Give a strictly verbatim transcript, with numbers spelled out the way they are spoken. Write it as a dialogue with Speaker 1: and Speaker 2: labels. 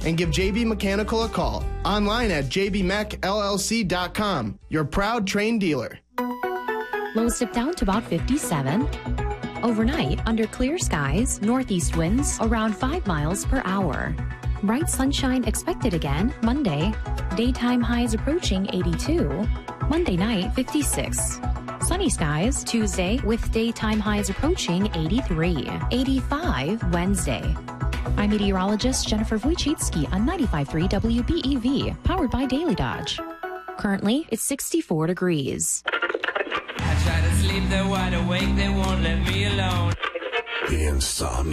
Speaker 1: and give J B Mechanical a call. Online at j b mech l l c dot com. Your proud Trane dealer.
Speaker 2: Lows dip down to about fifty-seven. Overnight, under clear skies, northeast winds around five miles per hour. Bright sunshine expected again Monday. Daytime highs approaching eighty-two. Monday night, fifty-six. Sunny skies Tuesday with daytime highs approaching eighty-three. eighty-five Wednesday. I'm meteorologist Jennifer Wojcicki on ninety-five point three W B E V, powered by Daily Dodge. Currently, it's sixty-four degrees.
Speaker 3: I try to sleep, they're wide awake, they won't let me alone.
Speaker 4: The Insomnia.